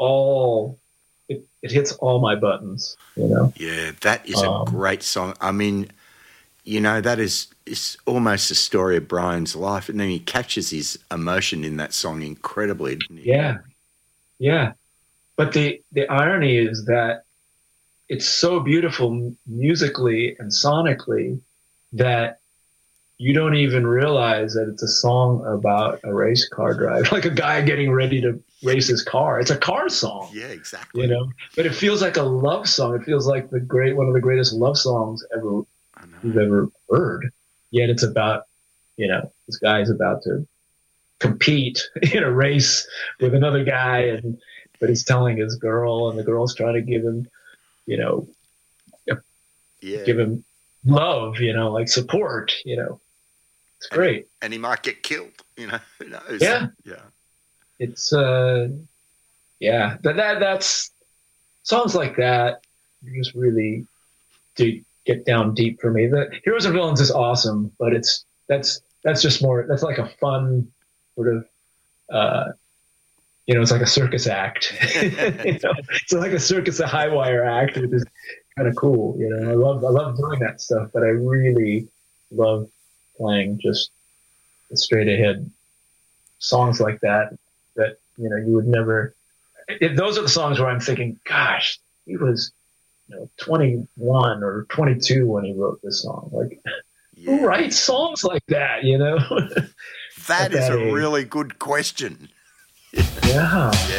all it hits all my buttons, you know. Yeah, that is a great song. I mean, you know, that is almost the story of Brian's life, and then he catches his emotion in that song incredibly, doesn't he? Yeah, yeah. But the irony is that it's so beautiful musically and sonically that you don't even realize that it's a song about a race car drive, like a guy getting ready to race his car. It's a car song. Yeah, exactly. You know, but it feels like a love song. It feels like one of the greatest love songs ever you've ever heard. Yet it's about, you know, this guy's about to compete in a race with another guy, but he's telling his girl, and the girl's trying to give him, you know, give him love, you know, like support, you know. It's great. And he might get killed, you know, who knows? Yeah. Yeah. It's, that's songs like that just really do get down deep for me. The Heroes and Villains is awesome, but that's just more, that's like a fun sort of, you know, it's like a circus act. You know? It's like a circus, a high wire act, which is kind of cool. You know, I love doing that stuff, but I really love playing just the straight ahead songs like that, you know, you would never, those are the songs where I'm thinking, gosh, he was, you know, 21 or 22 when he wrote this song. Like, who writes songs like that, you know? That is a really good question. Yeah. Yeah.